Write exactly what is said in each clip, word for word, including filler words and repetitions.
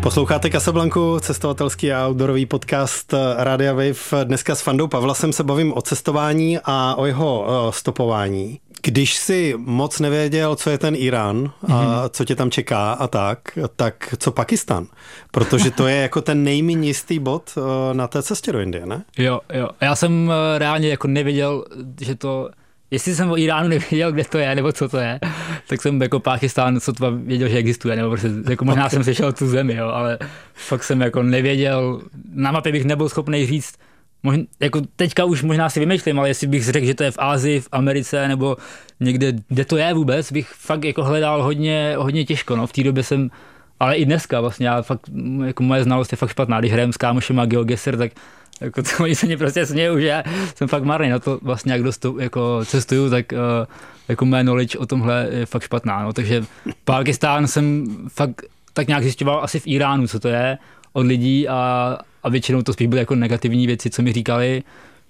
Posloucháte Casablanku, cestovatelský a outdoorový podcast Rádia Wave. Dneska s Fandou Pavlasem se bavím o cestování a o jeho stopování. Když jsi moc nevěděl, co je ten Irán a co tě tam čeká a tak, tak co Pakistan? Protože to je jako ten nejméně jistý bod na té cestě do Indie, ne? Jo, jo. Já jsem reálně jako nevěděl, že to... Jestli jsem o Iránu nevěděl, kde to je, nebo co to je, tak jsem jako Pákistán sotva věděl, že existuje, nebo prostě jako možná okay. jsem slyšel tu zemi, jo, ale fakt jsem jako nevěděl, na mapě bych nebyl schopný říct, možná, jako teďka už možná si vymýšlím, ale jestli bych řekl, že to je v Asii, v Americe, nebo někde, kde to je vůbec, bych fakt jako hledal hodně, hodně těžko, no, v té době jsem, ale i dneska vlastně, já fakt, jako moje znalost je fakt špatná, když hrajem s kámošem a GeoGuessr, tak jako to, oni se mě prostě smějou, že já jsem fakt marný na to vlastně, jak dostu, jako cestuju, tak uh, jako moje knowledge o tomhle je fakt špatná, no, takže Pákistán jsem fakt tak nějak zjišťoval asi v Iránu, co to je, od lidí a, a většinou to spíš byly jako negativní věci, co mi říkali,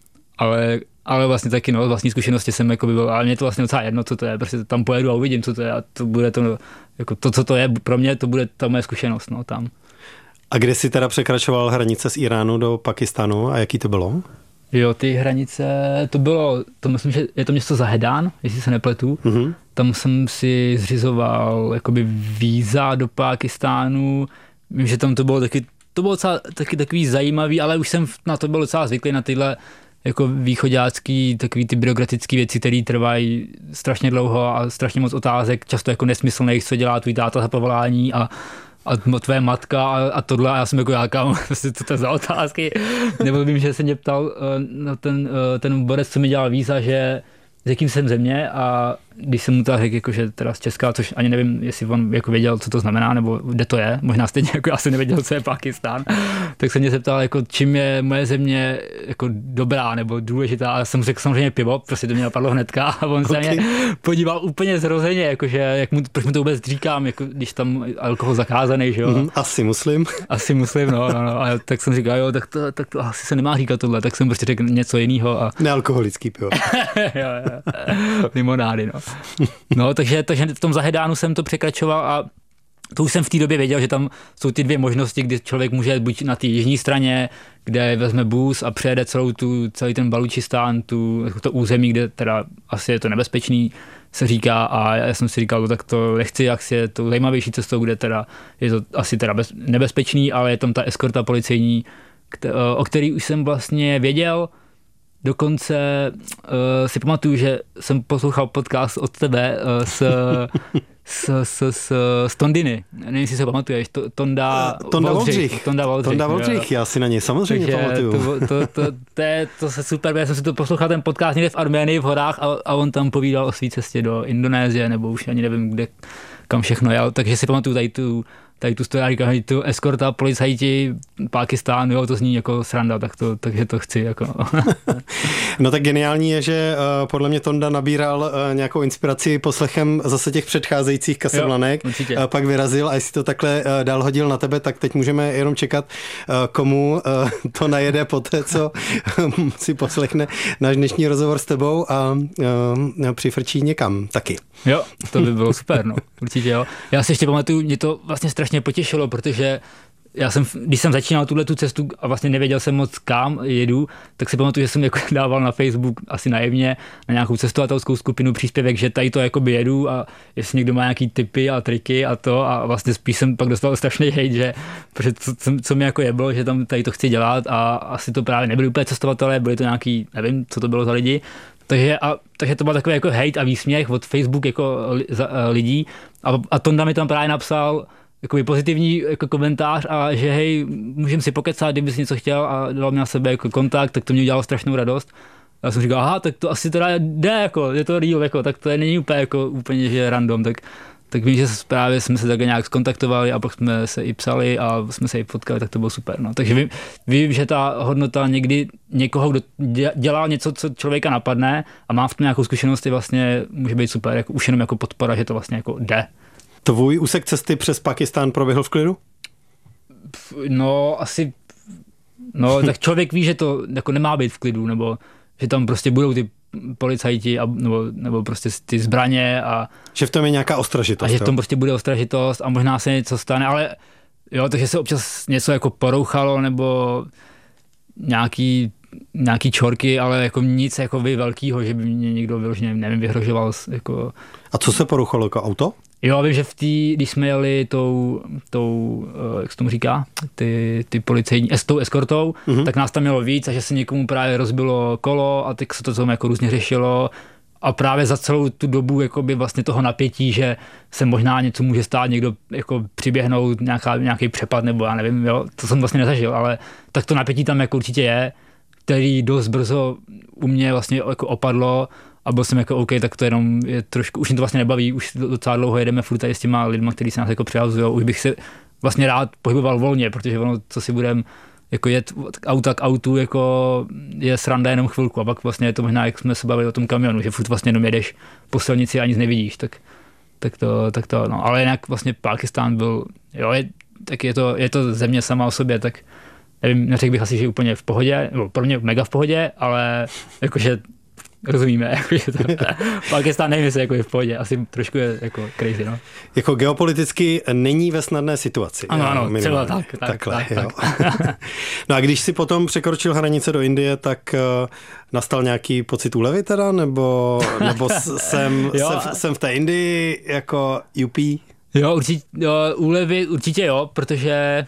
ale, ale vlastně taky no, vlastní zkušenosti jsem jako by byl, ale mě to vlastně docela jedno, co to je, prostě tam pojedu a uvidím, co to je a to bude to, jako to, co to je, pro mě to bude ta moje zkušenost, no, tam. A kde jsi teda překračoval hranice z Iránu do Pakistánu a jaký to bylo? Jo, ty hranice, to bylo, to myslím, že je to město Zahedán, jestli se nepletu. Mm-hmm. Tam jsem si zřizoval jakoby víza do Pákistánu. Vím, že tam to bylo taky, to bylo docela, taky takový zajímavý, ale už jsem na to byl docela zvyklý, na tyhle jako výchoďácký, takový ty byrokratické věci, které trvají strašně dlouho a strašně moc otázek, často jako nesmyslných, co dělá tvůj táta za povolání a a tvoje matka a, a tohle a já jsem jako jákám, co to je za otázky. Nebo vím, že se mě ptal na ten, ten borec, co mi dělal víza, že z jakým jsem země a když jsem mu to řekl, jako, že teda z Česka, což ani nevím, jestli on jako věděl, co to znamená, nebo kde to je, možná stejně jako já jsem nevěděl, co je Pákistán, tak se mě zeptal, jako, čím je moje země jako dobrá nebo důležitá a jsem řekl samozřejmě pivo, prostě to mě napadlo hnedka a on okay. se mě podíval úplně zrozeně, jakože, jak mu, proč mu to vůbec říkám, jako, když tam alkohol zakázaný, že jo. Mm, asi muslim. Asi muslim, no, no, no. A tak jsem říkal, jo, tak to, tak to asi se nemá říkat tohle, tak jsem prostě řekl něco jiného. A... Nealkoholický pivo. jo, jo. Limonády, no. No, takže, takže v tom Zahedánu jsem to překračoval a to už jsem v té době věděl, že tam jsou ty dvě možnosti, kdy člověk může buď na té jižní straně, kde vezme bus a přejede celou tu, celý ten Balučistán, tu, to území, kde teda asi je to nebezpečný, se říká a já jsem si říkal, tak to nechci, jak si je to zajímavější cestou, kde teda je to asi teda bez, nebezpečný, ale je tam ta eskorta policejní, o který už jsem vlastně věděl. Dokonce uh, si pamatuju, že jsem poslouchal podcast od tebe uh, s, s, s, s, s Tondiny. Nevím, jestli se pamatuješ. To, Tonda, Tonda Voldřich. Tonda Voldřich. Tonda Voldřich, já si na něj samozřejmě Takže pamatuju. To, to, to, to, je, to se super, já jsem si to poslouchal ten podcast někde v Arménii v horách a, a on tam povídal o své cestě do Indonésie, nebo už ani nevím, kde, kam všechno jel. Takže si pamatuju tady tu tady tu stojí a říká, že tu eskorta, policajti, Pákistán, jo, to zní jako sranda, tak to, takže to chci. Jako. No tak geniální je, že uh, podle mě Tonda nabíral uh, nějakou inspiraci poslechem zase těch předcházejících Casablanek, uh, pak vyrazil a jestli to takhle uh, dál hodil na tebe, tak teď můžeme jenom čekat, uh, komu uh, to najede po té, co si poslechne náš dnešní rozhovor s tebou a uh, přifrčí někam taky. Jo, to by bylo super, no, určitě jo. Já si ještě pamatuju, mě to vlastně strašně potěšilo, protože já jsem, když jsem začínal tuhle tu cestu a vlastně nevěděl jsem moc kam jedu, tak si pamatuju, že jsem jako dával na Facebook asi naivně na nějakou cestovatelskou skupinu příspěvek, že tady to jakoby jedu a jestli někdo má nějaký tipy a triky a to a vlastně spíš jsem pak dostal strašný hejt, že protože co, co, co mi jako jeblo, že tam tady to chci dělat a asi to právě nebyli úplně cestovatelé, byli to nějaký, nevím, co to bylo za lidi. Takže, a, takže to byl takový jako hejt a výsměch od Facebook jako li, za, lidí a, a Tonda mi tam právě napsal jakoby pozitivní jako komentář a že hej, můžeme si pokecat, kdyby jsi něco chtěl a dal mi na sebe jako kontakt, tak to mě udělalo strašnou radost. A já jsem říkal, aha, tak to asi teda jde, jako, je to real, jako, tak to je, není úplně, jako, úplně že random, tak, tak vím, že právě jsme se také nějak skontaktovali a pak jsme se i psali a jsme se i potkali, tak to bylo super. No. Takže vím, vím, že ta hodnota někdy někoho, kdo dělá něco, co člověka napadne a má v tom nějakou zkušenost, vlastně může být super, jako, už jenom jako podpora, že to vlastně jako jde. Tvůj úsek cesty přes Pakistán proběhl v klidu? No, asi, no, tak člověk ví, že to jako nemá být v klidu, nebo že tam prostě budou ty policajti a, nebo, nebo prostě ty zbraně a... Že v tom je nějaká ostražitost. A že v tom prostě bude ostražitost a možná se něco stane, ale Jo, takže se občas něco jako porouchalo, nebo nějaký, nějaký čorky, ale jako nic jako by velkýho, že by mě někdo vyloženě, nevím, vyhrožoval. Jako... A co se porouchalo, jako auto? Jo, vím, že v tý, když jsme jeli tou, tou jak se tomu říká, ty, ty policejní, s tou eskortou, mm-hmm. tak nás tam mělo víc a že se někomu právě rozbilo kolo a tak se to tam jako různě řešilo. A právě za celou tu dobu jakoby vlastně toho napětí, že se možná něco může stát, někdo jako přiběhnout, nějaká, nějaký přepad nebo já nevím, jo, to jsem vlastně nezažil, ale tak to napětí tam jako určitě je, který dost brzo u mě vlastně jako opadlo a byl jsem jako OK, tak to jenom je trošku, už mě to vlastně nebaví, už docela dlouho jedeme furt tady s těma lidma, kteří se nás jako přihazujou, už bych se vlastně rád pohyboval volně, protože ono, co si budem jako jet auta k autu, jako je sranda jenom chvilku a pak vlastně je to možná, jak jsme se bavili o tom kamionu, že furt vlastně jenom jedeš po silnici a nic nevidíš, tak, tak to, tak to, no. Ale jinak vlastně Pákistán byl, jo, je, tak je to, je to země sama o sobě, tak nevím, neřekl bych asi, že úplně v pohodě, nebo pro mě mega v pohodě, ale jakože rozumíme, jakože to, Pákistán nevím, jestli jako je v pohodě, asi trošku je jako crazy, no. Jako geopoliticky není ve snadné situaci. Ano, ano, třeba tak, tak, Takhle, tak, jo. tak. No a když si potom překročil hranice do Indie, tak uh, nastal nějaký pocit úlevy teda, nebo, nebo jsem, jsem, jsem v té Indii jako U P? Jo, určitě, jo, úlevy určitě jo, protože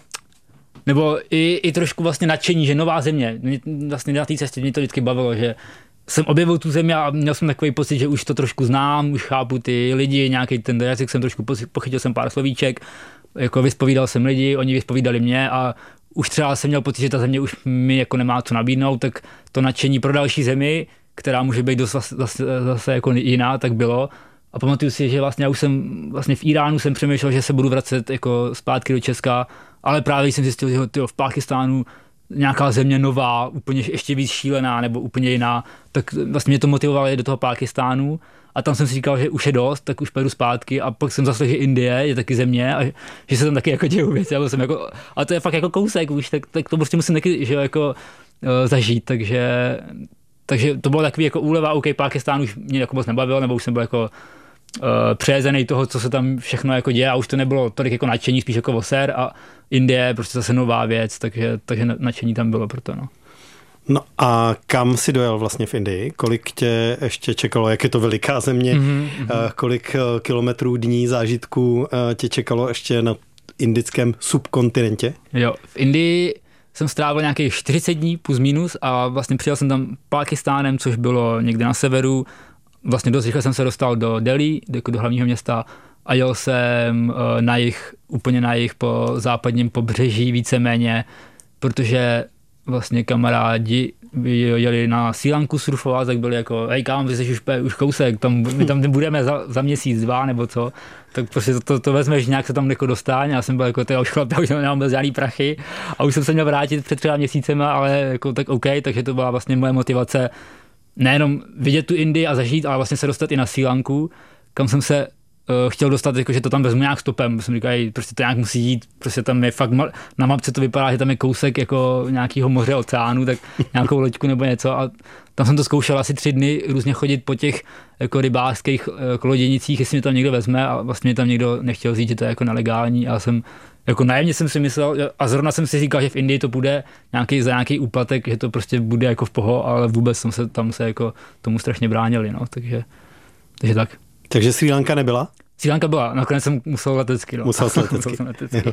nebo i, i trošku vlastně nadšení, že nová země, mě, vlastně na té cestě mě to vždycky bavilo, že jsem objevil tu zemi a měl jsem takový pocit, že už to trošku znám, už chápu ty lidi, nějaký ten jazyk jsem trošku pochytil jsem pár slovíček, jako vyspovídal jsem lidi, oni vyspovídali mě a už třeba jsem měl pocit, že ta země už mi jako nemá co nabídnout, tak to nadšení pro další zemi, která může být dost zase, zase, zase jako jiná, tak bylo. A pamatuju si, že vlastně já už jsem vlastně v Iránu jsem přemýšlel, že se budu vracet jako zpátky do Česka, ale právě jsem zjistil, že tyjo, v Pákistánu nějaká země nová, úplně ještě víc šílená nebo úplně jiná, tak vlastně mě to motivovalo jít do toho Pákistánu a tam jsem si říkal, že už je dost, tak už pojedu zpátky a pak jsem zaslechl, že Indie je taky země a že se tam taky jako dějou věci. Já jsem jako, a to je fakt jako kousek už, tak, tak to prostě musím taky že jako uh, zažít, takže, takže to bylo takový jako úleva, OK, Pákistán už mě jako moc nebavil, nebo už jsem byl jako Uh, přejezený toho, co se tam všechno jako děje a už to nebylo tolik jako nadšení, spíš jako voser a Indie je prostě zase nová věc, takže, takže nadšení tam bylo proto, no. No a kam si dojel vlastně v Indii? Kolik tě ještě čekalo, jak je to veliká země, mm-hmm. uh, kolik uh, kilometrů, dní, zážitků uh, tě čekalo ještě na indickém subkontinentě? Jo, v Indii jsem strávil nějakých čtyřicet dní plus minus a vlastně přijel jsem tam Pákistánem, což bylo někde na severu. Vlastně dost rychle jsem se dostal do Delhi, do, do hlavního města a jel jsem na jih, úplně na jih po západním pobřeží víceméně, protože vlastně kamarádi jeli na Srí Lanku surfovat, tak byli jako, hej kámo, ty jsi už, už kousek, tam, my tam budeme za, za měsíc, dva nebo co, tak prostě to, to, to vezmeš, nějak se tam jako dostáň, já jsem byl jako, teda už chlap, já už nemám bez žádný prachy a už jsem se měl vrátit před třeba měsícema, ale jako tak OK, takže to byla vlastně moje motivace nejenom vidět tu Indii a zažít, ale vlastně se dostat i na Srí Lanku, kam jsem se uh, chtěl dostat, jako, že to tam vezmu nějak stopem, jsem říkal, prostě to nějak musí jít, prostě tam je fakt, na mapce to vypadá, že tam je kousek jako nějakého moře, oceánu, tak nějakou loďku nebo něco a tam jsem to zkoušel asi tři dny různě chodit po těch jako rybářských jako loděnicích, jestli mě tam někdo vezme a vlastně mě tam někdo nechtěl říct, že to je jako nelegální a jsem jako naivně jsem si myslel, a zrovna jsem si říkal, že v Indii to bude nějaký, za nějaký úplatek, že to prostě bude jako v poho, ale vůbec jsem se tam se jako tomu strašně bránili, no, takže, takže tak. Takže Srí Lanka nebyla? Srí Lanka byla, nakonec jsem musel letecky, no. Musel jsi letecky. musel letecky.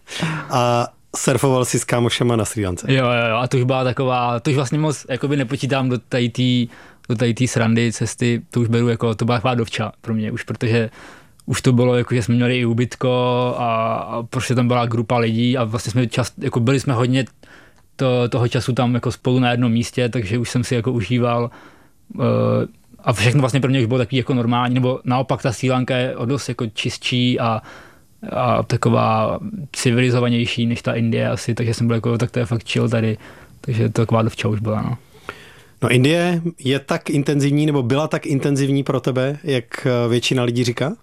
A surfoval si s kámošema na Srí Lance? Jo, jo, jo, a to už byla taková, to už vlastně moc jakoby nepočítám do tady tý, do tady tý srandy, cesty, to už beru jako, to byla taková dovča pro mě, už protože už to bylo, jako, že jsme měli i ubytko a, a prostě tam byla grupa lidí a vlastně jsme čas, jako byli jsme hodně to, toho času tam jako spolu na jednom místě, takže už jsem si jako užíval uh, a všechno vlastně pro mě už bylo takový jako normální, nebo naopak ta Srí Lanka je o dost jako čistší a, a taková civilizovanější než ta Indie asi, takže jsem byl jako, tak to je fakt chill tady, takže to taková dovča už byla, no. No Indie je tak intenzivní, nebo byla tak intenzivní pro tebe, jak většina lidí říká?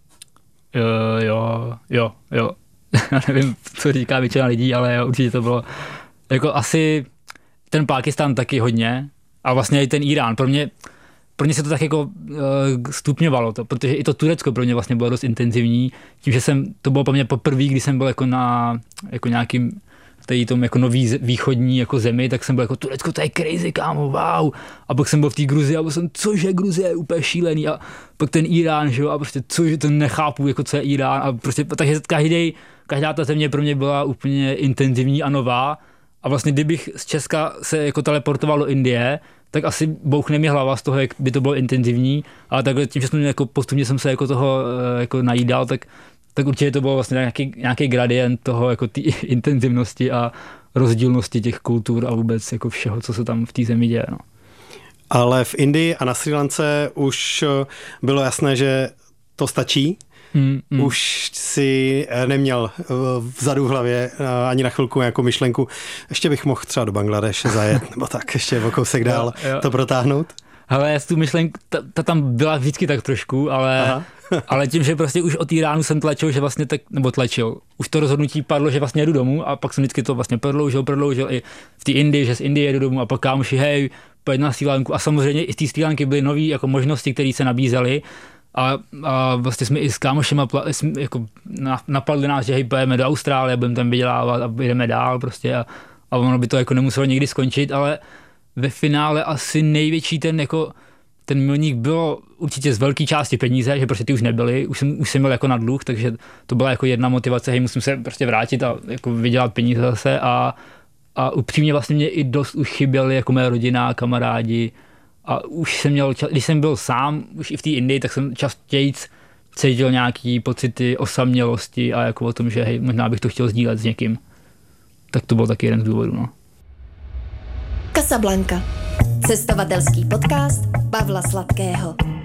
Jo, jo, jo, jo. Já nevím, co říká většina lidí, ale jo, určitě to bylo jako asi ten Pákistán taky hodně a vlastně i ten Irán. Pro mě pro mě se to tak jako uh, stupňovalo to, protože i to Turecko pro mě vlastně bylo dost intenzivní, tím, že jsem, to bylo pro mě poprvé, když jsem byl jako na jako nějakým tady tom jako nový východní jako zemi, tak jsem byl jako Turecko, to je crazy, kámo, wow. A pak jsem byl v té Gruzii a byl jsem, cože Gruzie je úplně šílený a pak ten Irán, že jo, a prostě cože to nechápu, jako co je Irán a prostě, takže každý, každá ta země pro mě byla úplně intenzivní a nová a vlastně kdybych z Česka se jako teleportoval do Indie, tak asi bouchne mi hlava z toho, jak by to bylo intenzivní, ale takhle tím, že jsem jako postupně jsem se jako toho jako najídal, tak tak určitě to bylo vlastně nějaký, nějaký gradient toho jako té intenzivnosti a rozdílnosti těch kultur a vůbec jako všeho, co se tam v té zemi děje. No. Ale v Indii a na Srí Lance už bylo jasné, že to stačí. Mm, mm. Už si neměl vzadu v hlavě ani na chvilku nějakou myšlenku, ještě bych mohl třeba do Bangladeše zajet, nebo tak ještě o kousek dál jo, jo. to protáhnout. Hele, já tu myšlenku, ta, ta tam byla vždycky tak trošku, ale, ale tím, že prostě už od Iránu jsem tlačil, že vlastně tak, nebo tlačil, už to rozhodnutí padlo, že vlastně jedu domů a pak jsem vždycky to vlastně prodloužil, prodloužil i v té Indii, že z Indie jedu domů a pak kámoši, hej, pojď na Srí Lanku a samozřejmě i z té Srí Lanky byly nové jako možnosti, které se nabízely a, a vlastně jsme i s kámošema jako napadli nás, že hej, pojeme do Austrálie, budeme tam vydělávat a jdeme dál prostě a, a ono by to jako nemuselo nikdy skončit, ale ve finále asi největší ten jako ten milník bylo určitě z velké části peníze, že prostě ty už nebyly, už jsem, už jsem byl jako na dluh, takže to byla jako jedna motivace, hej, musím se prostě vrátit a jako vydělat peníze zase a, a upřímně vlastně mě i dost už chyběly jako moje rodina, kamarádi a už jsem měl, když jsem byl sám, už i v té Indii, tak jsem častěji cítil nějaký pocity osamělosti a jako o tom, že hej, možná bych to chtěl sdílet s někým. Tak to byl taky jeden z důvodů, no. Casablanca. Cestovatelský podcast Pavla Sladkého.